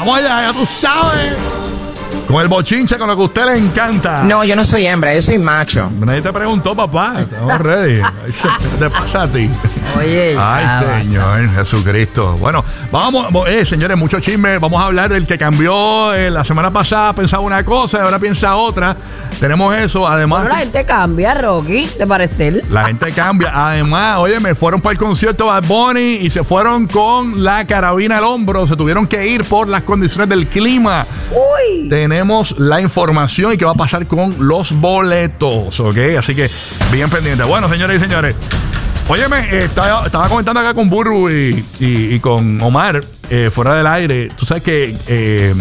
Vamos allá, ya tú sabes. Con el bochinche, con lo que a usted le encanta. No, yo no soy hembra, yo soy macho. Nadie te preguntó, papá. Estamos ready. ¿Qué te pasa a ti? Oye, ay, Señor Jesucristo. Bueno, vamos, señores, mucho chisme. Vamos a hablar del que cambió la semana pasada. Pensaba una cosa y ahora piensa otra. Tenemos eso. Además, bueno, la gente cambia, Rocky, de parecer. la gente cambia. Además, oye, me fueron para el concierto Bad Bunny y se fueron con la carabina al hombro. Se tuvieron que ir por las condiciones del clima. Uy. Tenemos la información y qué va a pasar con los boletos, ¿ok? Así que bien pendiente. Bueno, señores y señores, óyeme, estaba comentando acá con Burru y con Omar, fuera del aire. Tú sabes que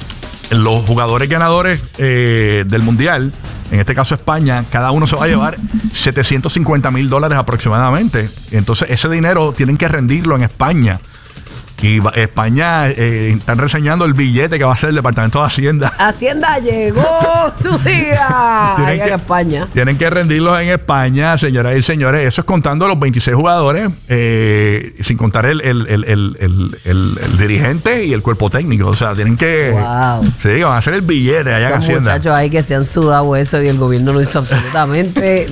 los jugadores ganadores del Mundial, en este caso España, cada uno se va a llevar $750,000 aproximadamente. Entonces ese dinero tienen que rendirlo en España. Y España están reseñando el billete que va a ser el Departamento de Hacienda. Hacienda llegó su día. Allá en España. Tienen que rendirlos en España, señoras y señores. Eso es contando a los 26 jugadores, sin contar el dirigente y el cuerpo técnico. O sea, tienen que... Wow. Sí, van a hacer el billete allá en Esos Hacienda. muchachos ahí que se han sudado eso y el gobierno no hizo absolutamente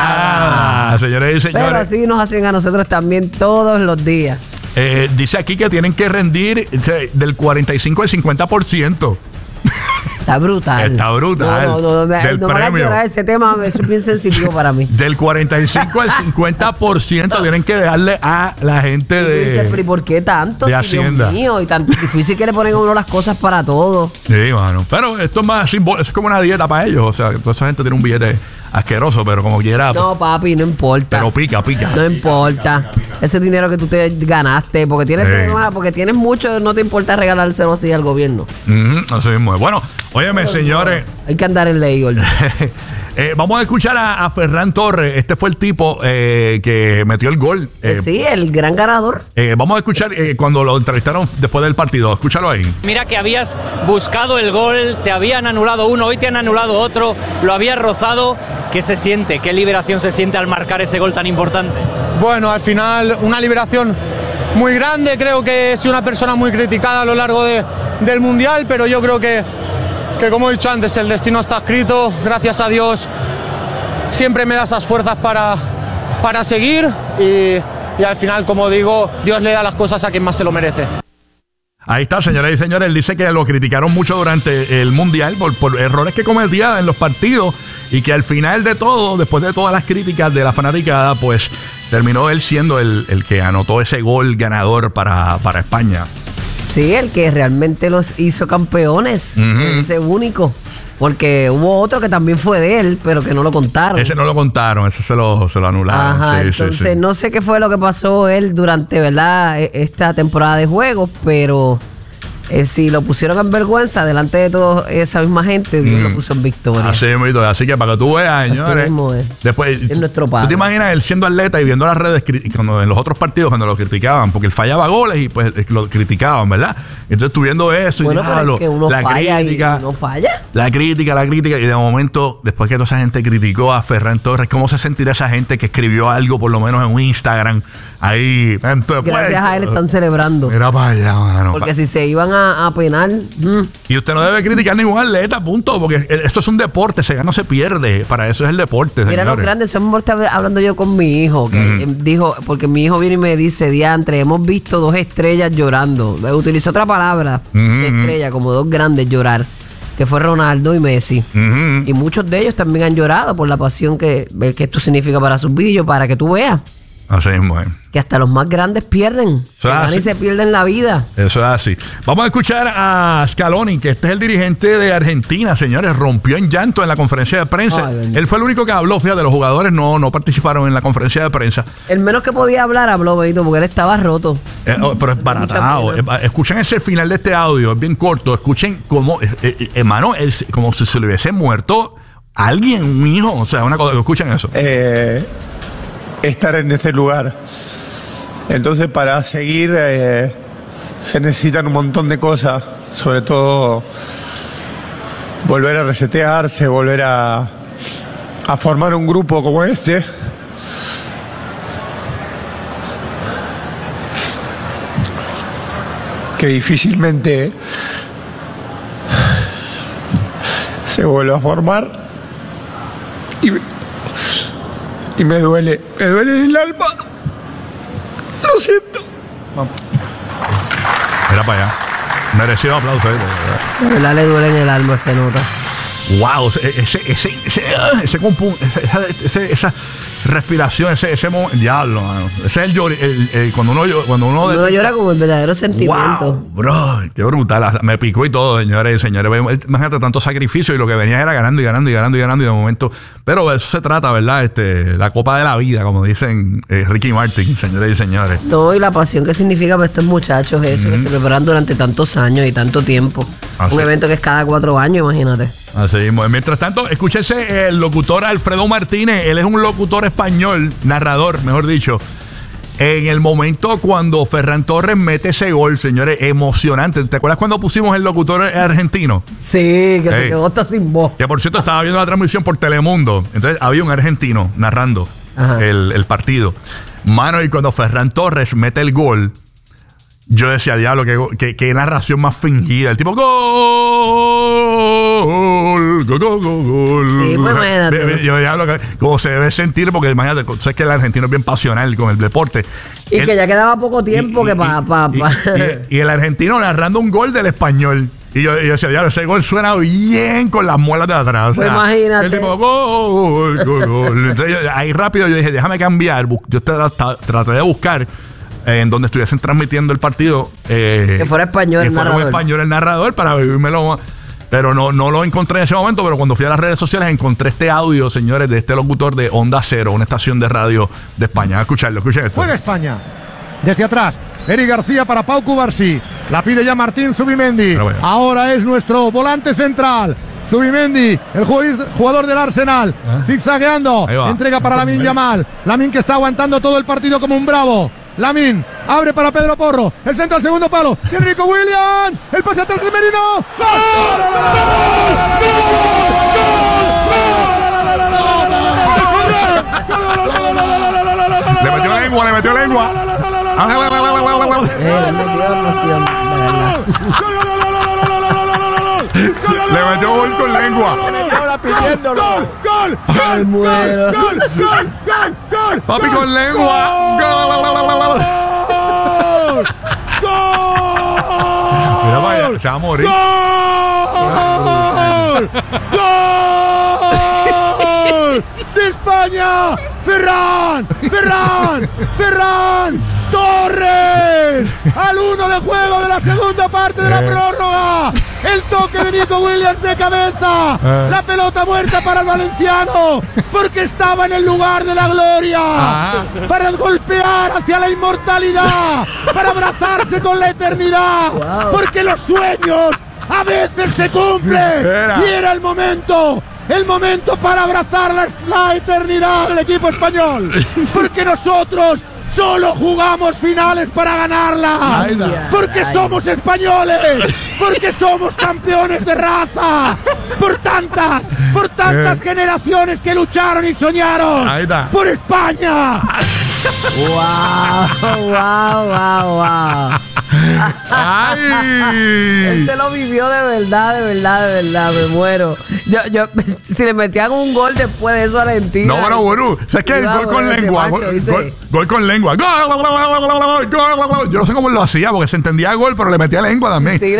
nada. Señores y señores. Pero así nos hacen a nosotros también todos los días. Dice aquí que tienen que rendir del 45 al 50%. Está brutal. Está brutal. No me hagas llorar ese tema, eso es bien sensitivo para mí. Del 45 al 50% tienen que dejarle a la gente de... Pero ¿y por qué tanto? De Hacienda. Dios mío, y tan difícil que le ponen a uno las cosas para todo. Sí, mano. Pero esto es más simbólico, es como una dieta para ellos. O sea, toda esa gente tiene un billete asqueroso, pero como quiera. No, papi, no importa. Pero pica. No importa. Ese dinero que tú te ganaste, porque tienes mucho, no te importa regalárselo así al gobierno. Así mismo es. Bueno, óyeme, señores. Hay que andar en ley, gordo. Vamos a escuchar a Ferran Torres. Este fue el tipo que metió el gol. Sí, el gran ganador. Vamos a escuchar cuando lo entrevistaron después del partido. Escúchalo ahí. Mira que habías buscado el gol, te habían anulado uno, hoy te han anulado otro, lo habías rozado. ¿Qué se siente? ¿Qué liberación se siente al marcar ese gol tan importante? Bueno, al final una liberación muy grande. Creo que he sido una persona muy criticada a lo largo del Mundial, pero yo creo que como he dicho antes, el destino está escrito. Gracias a Dios siempre me da esas fuerzas para seguir y al final, como digo, Dios le da las cosas a quien más se lo merece. Ahí está, señoras y señores. Él dice que lo criticaron mucho durante el Mundial por errores que cometía en los partidos y que al final de todo, después de todas las críticas de la fanaticada, pues terminó él siendo el que anotó ese gol ganador para España. Sí, el que realmente los hizo campeones. Ese único. Porque hubo otro que también fue de él, pero que no lo contaron. Ese no lo contaron, ese se lo anularon. Ajá, sí, entonces sí. no sé qué fue lo que pasó él durante, ¿verdad?, esta temporada de juegos, pero si lo pusieron en vergüenza delante de toda esa misma gente, Dios lo puso en victoria. Así que para que tú veas, señores. Después, es nuestro padre. ¿Tú te imaginas él siendo atleta y viendo las redes cuando en los otros partidos cuando lo criticaban? Porque él fallaba goles y pues lo criticaban, ¿verdad? Entonces tú viendo eso bueno, y pero es que uno falla crítica. Y uno falla. La crítica. Y de momento, después que toda esa gente criticó a Ferran Torres, ¿cómo se sentirá esa gente que escribió algo, por lo menos en un Instagram? Ahí. Gracias a él están celebrando. Mira para allá, mano. Porque si se iban a penar. Y usted no debe criticar ningún atleta, punto. Porque esto es un deporte, se gana o se pierde. Para eso es el deporte. Mira los grandes, eso estaba hablando yo con mi hijo, que dijo, porque mi hijo viene y me dice, diantre, hemos visto 2 estrellas llorando. Utilizó otra palabra, estrella, como 2 grandes llorar, que fue Ronaldo y Messi. Y muchos de ellos también han llorado por la pasión que esto significa para sus vídeos, para que tú veas. Así mismo es. Que hasta los más grandes pierden. Se ganan y se pierden la vida. Eso es así. Vamos a escuchar a Scaloni, que este es el dirigente de Argentina, señores. Rompió en llanto en la conferencia de prensa. Él fue el único que habló. Fíjate, los jugadores no participaron en la conferencia de prensa. El menos que podía hablar habló, Benito, porque él estaba roto. Pero es baratado. Escuchen ese final de este audio, es bien corto. Escuchen cómo, hermano, como si se le hubiese muerto alguien, un hijo. O sea, una cosa. Escuchen eso. Estar en ese lugar. Entonces, para seguir se necesitan un montón de cosas, sobre todo volver a resetearse, volver a formar un grupo como este, que difícilmente se vuelve a formar y me duele en el alma. Lo siento. Mira para allá. Merecido aplauso. De verdad le duele en el alma, se nota. Wow, esa respiración, ese momento, diablo, mano. Ese es cuando uno Uno llora como el verdadero sentimiento. Wow, bro, qué brutal. Me picó y todo, señores y señores. Imagínate tanto sacrificio y lo que venía era ganando y de momento. Pero de eso se trata, ¿verdad? La copa de la vida, como dicen Ricky Martin, señores y señores. No, y la pasión que significa para estos muchachos eso, que se preparan durante tantos años y tanto tiempo. Así. Un evento que es cada 4 años, imagínate. Así mismo. Mientras tanto, escúchese el locutor Alfredo Martínez. Él es un locutor español, narrador, mejor dicho. En el momento cuando Ferran Torres mete ese gol, señores, emocionante. ¿Te acuerdas cuando pusimos el locutor argentino? Sí, que se quedó hasta sin voz. Que por cierto estaba viendo la transmisión por Telemundo. Entonces había un argentino narrando el partido. Mano, y cuando Ferran Torres mete el gol, yo decía, diablo, qué narración más fingida. El tipo, gol. Sí, pues imagínate. Yo diablo, como se debe sentir, porque imagínate, sabes que el argentino es bien pasional con el deporte. Y que ya quedaba poco tiempo y el argentino narrando un gol del español. Y yo decía, diablo, ese gol suena bien con las muelas de atrás. O sea, pues imagínate. El tipo, gol. Entonces, ahí rápido yo dije, déjame cambiar. Yo traté de buscar en donde estuviesen transmitiendo el partido. Que fuera español el narrador. Español el narrador para vivírmelo. Pero no lo encontré en ese momento. Pero cuando fui a las redes sociales encontré este audio, señores, de este locutor de Onda Cero, una estación de radio de España. Escuchen esto. Juega España. Desde atrás, Eric García para Pau Cubarsí. La pide ya Martín Zubimendi. Ahora es nuestro volante central. Zubimendi, el jugador del Arsenal, zigzagueando, entrega para Lamine Yamal. Lamine que está aguantando todo el partido como un bravo. Lamine abre para Pedro Porro, el centro al segundo palo. Tiene Nico Williams, el pase atrás de Merino. ¡Gol! Le metió lengua. Le metió gol con lengua. ¡Gol! Me muero. ¡Gol! Papi con lengua. Mira, vaya, se va a morir. ¡Gol! ¡De España! ¡Ferran Torres! Al 1 de juego de la segunda parte de la prórroga. El toque de Nico Williams de cabeza. La pelota muerta para el valenciano, porque estaba en el lugar de la gloria. Para golpear hacia la inmortalidad, para abrazarse con la eternidad. Porque los sueños a veces se cumplen. Y era el momento para abrazar la eternidad del equipo español. Porque nosotros solo jugamos finales para ganarla. Porque somos españoles. Porque somos campeones de raza. Por tantas generaciones que lucharon y soñaron por España. Wow. Él se lo vivió de verdad, me muero. Yo si le metían un gol después de eso a Argentina. No, bueno, Gurú, ¿sabes qué? El gol con lengua. Gol con lengua. Yo no sé cómo lo hacía, porque se entendía gol, pero le metía lengua también. Sí,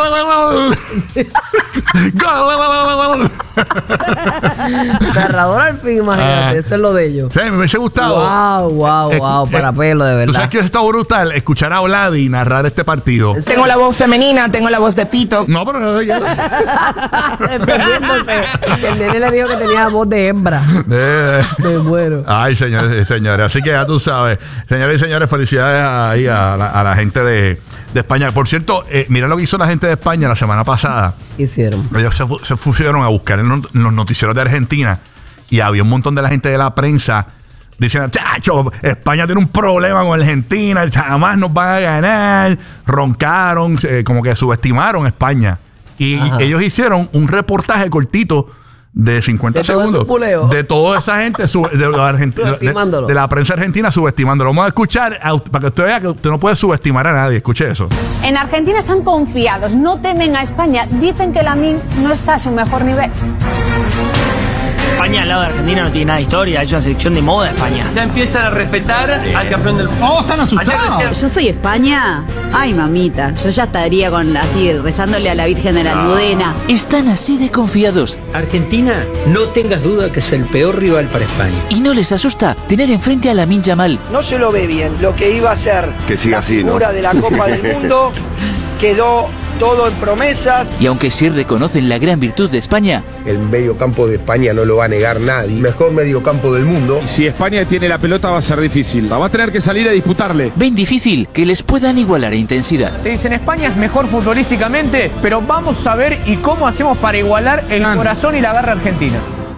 narrador al fin, imagínate, eso es lo de ellos. Sí, me hubiese gustado. Wow, para pelo, de verdad. ¿Tú sabes que está brutal? Escuchar a Oladi narrar este partido. Tengo la voz femenina, tengo la voz de pito. No, pero defendiéndose. El nene le dijo que tenía voz de hembra. Me muero. Ay, señores y señores. Así que ya tú sabes. Señores y señores, felicidades ahí a la gente de España. Por cierto, mira lo que hizo la gente de España la semana pasada. ¿Qué hicieron? Ellos se pusieron a buscar en los noticieros de Argentina y había un montón de la gente de la prensa diciendo, chacho, España tiene un problema con Argentina, jamás nos van a ganar. Roncaron, como que subestimaron a España. Y ellos hicieron un reportaje cortito de 50 De todo segundos. ese puleo. De toda esa gente Subestimándolo. de la prensa argentina subestimándolo. Vamos a escuchar para que usted vea que usted no puede subestimar a nadie. Escuche eso. En Argentina están confiados, no temen a España. Dicen que Lamine no está a su mejor nivel. España al lado de Argentina no tiene nada de historia, es una selección de moda España. Ya empiezan a respetar al campeón del mundo. ¡Oh, están asustados! Yo soy España. Ay, mamita, yo ya estaría así rezándole a la Virgen de la Almudena. Están así de confiados. Argentina, no tengas duda que es el peor rival para España. Y no les asusta tener enfrente a Lamine Yamal. No se lo ve bien. Lo que iba a ser que siga la así, figura ¿no? de la Copa del Mundo quedó todo en promesas. Y aunque sí reconocen la gran virtud de España, El mediocampo de España no lo va a negar nadie. Mejor mediocampo del mundo. Si España tiene la pelota va a ser difícil. Va a tener que salir a disputarle. ven difícil que les puedan igualar a intensidad. Te dicen España es mejor futbolísticamente, pero vamos a ver y cómo hacemos para igualar el corazón y la garra argentina.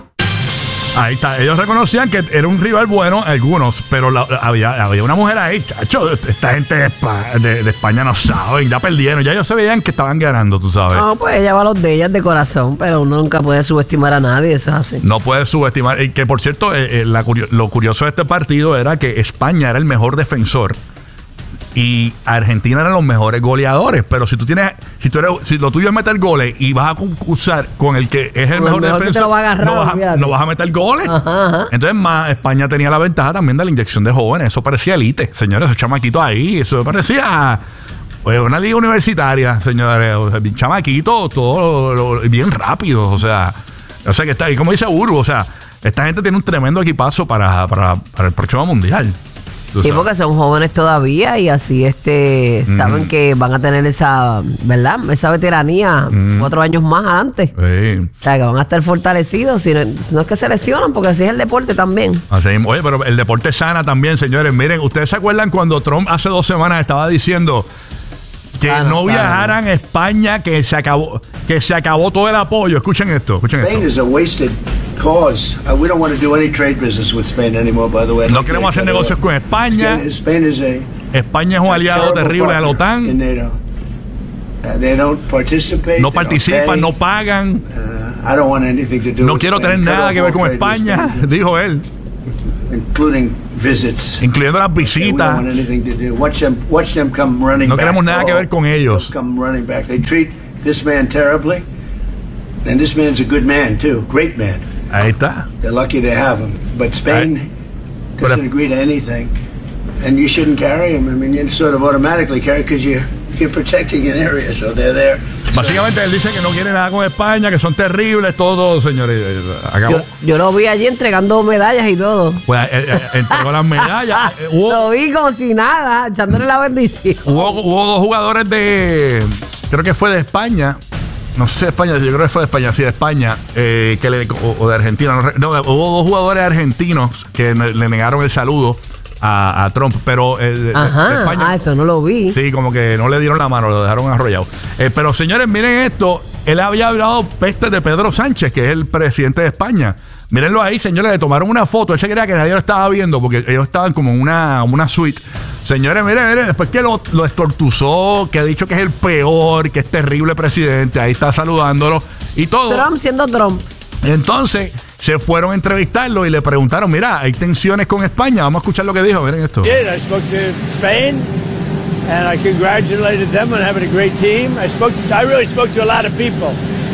Ahí está. Ellos reconocían que era un rival bueno, algunos, pero había una mujer ahí, chacho. Esta gente de España no saben, ya perdieron. Ya ellos se veían que estaban ganando, tú sabes. No, pues ella va a los de ellas de corazón, pero uno nunca puede subestimar a nadie, eso es así. No puedes subestimar. Y que por cierto, lo curioso de este partido era que España era el mejor defensor y Argentina eran los mejores goleadores. Pero si lo tuyo es meter goles y vas a concursar con el que es el mejor defensor, te lo va a agarrar, no vas a meter goles. Ajá. Entonces, España tenía la ventaja también de la inyección de jóvenes. Eso parecía elite, señores, esos chamaquitos ahí. Eso parecía una liga universitaria, señores. O sea, bien chamaquitos, todo bien rápido. O sea que está ahí, como dice Uru, o sea, esta gente tiene un tremendo equipazo para el próximo mundial. Sí, porque son jóvenes todavía y así saben que van a tener esa, ¿verdad? Esa veteranía 4 años más adelante. Sí. O sea, que van a estar fortalecidos, si no es que se lesionan, porque así es el deporte también. Así, oye, pero el deporte sana también, señores. Miren, ¿ustedes se acuerdan cuando Trump hace 2 semanas estaba diciendo que no viajaran a España, que se acabó todo el apoyo? Escuchen esto. Spain is a wasted cause. We don't want to do any trade business with Spain anymore, by the way. No queremos hacer negocios con España. España es un aliado terrible de la OTAN. No participan, no pagan. No quiero tener nada que ver con España, dijo él. Incluyendo las visitas. No queremos nada que ver con ellos. And this man's a good man too, great man. Ahí está. They're lucky they have him. But Spain doesn't agree to anything, and you shouldn't carry him. I mean, you sort of automatically carry because you're protecting an area, so they're there. Básicamente él dice que no quiere nada con España, que son terribles todos, señores. Yo lo vi allí entregando medallas y todo. Pues entregó las medallas. Lo vi como si nada, echándole la bendición. Hubo 2 jugadores creo que fue de España. No sé, España, yo creo que fue de España, sí, de España, o de Argentina. No, hubo 2 jugadores argentinos que le negaron el saludo a Trump, pero de España. Eso no lo vi. Sí, como que no le dieron la mano, lo dejaron arrollado. Pero señores, miren esto. Él había hablado pestes de Pedro Sánchez, que es el presidente de España. Mírenlo ahí, señores, le tomaron una foto. Él se creía que nadie lo estaba viendo porque ellos estaban como en una suite. Señores, miren, después que lo estortuzó, que ha dicho que es el peor, que es terrible presidente, ahí está saludándolo y todo. Trump siendo Trump. Entonces se fueron a entrevistarlo y le preguntaron, mira, hay tensiones con España. Vamos a escuchar lo que dijo, miren esto. I spoke to Spain and I congratulated them on having a great team. I really spoke to a lot of people.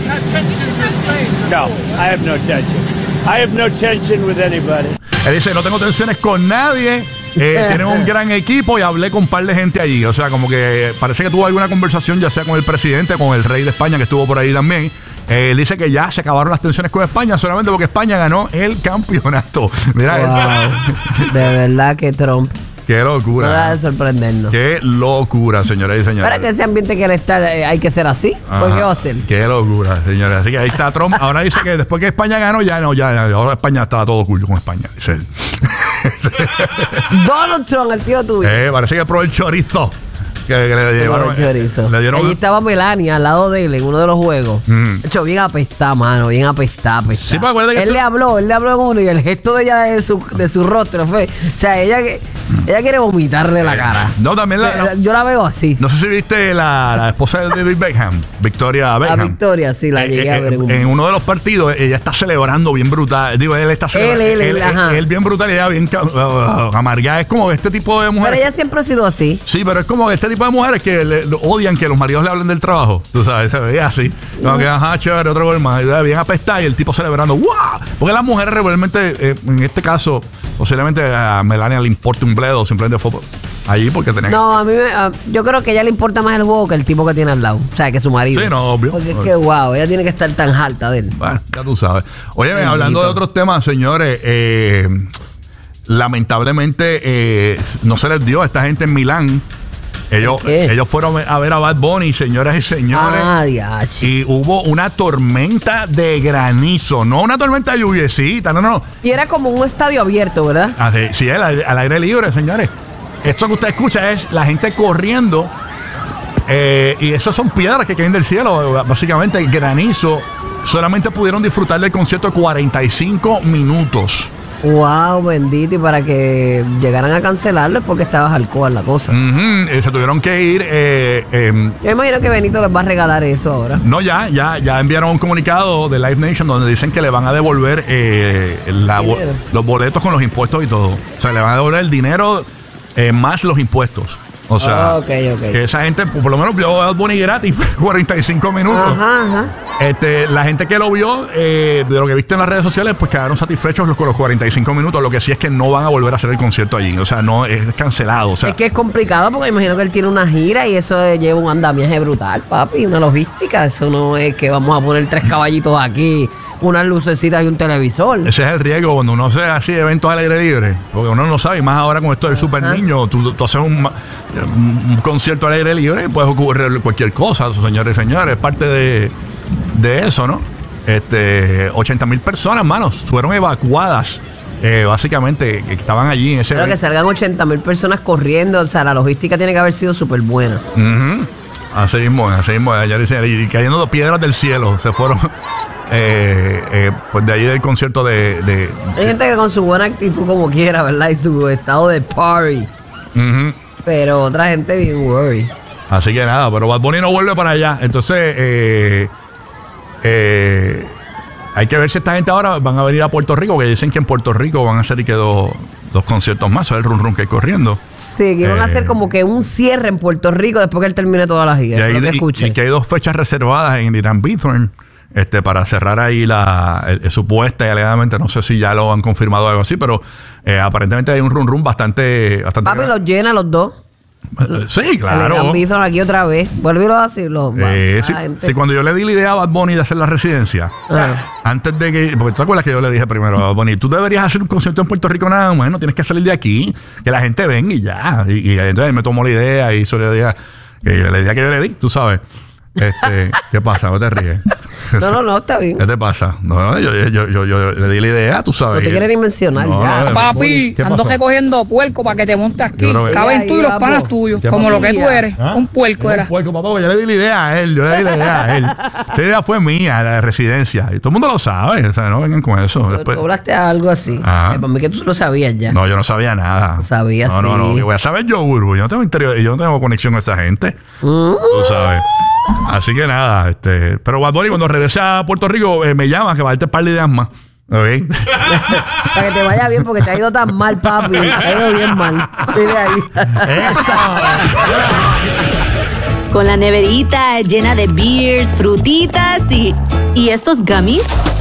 No, I have no tension. I have no tension with anybody. Él dice, no tengo tensiones con nadie. Tienen un gran equipo y hablé con un par de gente allí. O sea, como que parece que tuvo alguna conversación, ya sea con el presidente, con el rey de España, que estuvo por ahí también. Él dice que ya se acabaron las tensiones con España solamente porque España ganó el campeonato. Mira esto. De verdad que Trump. Qué locura. No da de sorprendernos. Qué locura, señoras y señores. Para que ese ambiente que él está, hay que ser así. ¿Por qué va a ser? Qué locura, señores. Así que ahí está Trump. Ahora dice que después que España ganó, ya ahora España estaba todo cool con España, dice él. Donald Trump, el tío tuyo. Parece que probó el chorizo. que le llevaron. Le dieron. Allí estaba Melania al lado de él en uno de los juegos. De hecho, bien apestada, mano, bien apestada. Sí, pues acuérdate que él le habló en uno y el gesto de ella de su rostro fue. O sea, ella quiere vomitarle la cara. No, también yo la veo así. No sé si viste la esposa de David Beckham, Victoria Beckham. La Victoria, sí, la llegué a ver. En uno de los partidos, ella está celebrando bien brutal. Digo, él está celebrando. Él bien brutal y ella bien amargada. Es como este tipo de mujeres. Pero ella siempre ha sido así. Sí, pero es como este tipo de mujeres que odian que los maridos le hablen del trabajo. Tú sabes, se veía así. Como que, chévere, otro gol más. Bien apestada y el tipo celebrando. ¡Wow! Porque las mujeres regularmente, en este caso, posiblemente a Melania le importa un bledo, simplemente fue allí porque tenía yo creo que a ella le importa más el juego que el tipo que tiene al lado. O sea, que su marido. Sí, no, obvio. Porque es que, wow, ella tiene que estar tan alta de él. Bueno, ya tú sabes. Oye, hablando de otros temas, señores, lamentablemente no se les dio a esta gente en Milán. Ellos fueron a ver a Bad Bunny, señoras y señores. Y hubo una tormenta de granizo. No una tormenta de lluviecita, no. Y era como un estadio abierto, ¿verdad? Sí, al aire libre, señores. Esto que usted escucha es la gente corriendo. Y eso son piedras que caen del cielo. Básicamente, el granizo. Solamente pudieron disfrutar del concierto 45 minutos. Wow, bendito, y para que llegaran a cancelarlo porque estaba alcohol la cosa. Se tuvieron que ir. Yo imagino que Benito les va a regalar eso ahora. No, ya enviaron un comunicado de Live Nation donde dicen que le van a devolver los boletos con los impuestos y todo. O sea, le van a devolver el dinero más los impuestos. O sea, que esa gente por lo menos vio a Bad Bunny gratis 45 minutos. La gente que lo vio, de lo que viste en las redes sociales, pues quedaron satisfechos con los 45 minutos. Lo que sí es que no van a volver a hacer el concierto allí. O sea, no es cancelado. O sea, es que es complicado porque imagino que él tiene una gira y eso lleva un andamiaje brutal, papi, una logística. Eso no es que vamos a poner 3 caballitos aquí, unas lucecitas y un televisor. Ese es el riesgo cuando uno hace así eventos al aire libre. Porque uno no sabe, y más ahora con esto del super niño, tú haces un concierto al aire libre y puede ocurrir cualquier cosa, señores y señores. Es parte de eso, ¿no? 80,000 personas, manos, fueron evacuadas. Básicamente, que estaban allí en ese evento. Que salgan 80,000 personas corriendo, o sea, la logística tiene que haber sido súper buena. Así mismo, y cayendo piedras del cielo, se fueron pues de ahí del concierto de hay gente que con su buena actitud como quiera, ¿verdad? Y su estado de party. Pero otra gente bien worry. Así que nada, pero Bad Bunny no vuelve para allá. Entonces, hay que ver si esta gente ahora van a venir a Puerto Rico, que dicen que en Puerto Rico van a hacer dos conciertos más, ¿sabes? El run run que hay corriendo. Sí, que iban a hacer como que un cierre en Puerto Rico después que él termine toda la gira. Y que hay 2 fechas reservadas en Irán Bithorn. Para cerrar ahí supuesta y alegadamente, no sé si ya lo han confirmado o algo así, pero aparentemente hay un run run bastante Papi, los llena los dos. Sí, claro. El aquí otra vez. Vuelve a decirlo. Sí, cuando yo le di la idea a Bad Bunny de hacer la residencia, antes de que. Porque tú te acuerdas que yo le dije primero a Bad Bunny, tú deberías hacer un concierto en Puerto Rico nada más, no tienes que salir de aquí, que la gente venga y ya. Y entonces él me tomó la idea y hizo la idea que yo le di, tú sabes. ¿Qué pasa? ¿No te ríes? No, está bien. ¿Qué te pasa? No, yo le di la idea, tú sabes. No te quieren ni mencionar ya. Papi, ando recogiendo puerco para que te montes aquí. Caben tú y los panas tuyos, como lo que tú eres. Un puerco era. Un puerco, papá, yo le di la idea a él. Esa idea fue mía, la de residencia. Y todo el mundo lo sabe. O sea, no vengan con eso. Después hablaste algo así. Para mí que tú lo sabías ya. No, yo no sabía nada. Sabías, sí. No. Voy a saber yo, Burbu. Yo no tengo interior, yo no tengo conexión con esa gente. Tú sabes. Así que nada, pero Bad Bunny cuando regrese a Puerto Rico me llama que va a darte un par de ideas más. ¿Okay? Para que te vaya bien porque te ha ido tan mal, papi. Te ha ido bien mal. Dile ahí. Con la neverita llena de beers, frutitas y estos gummies.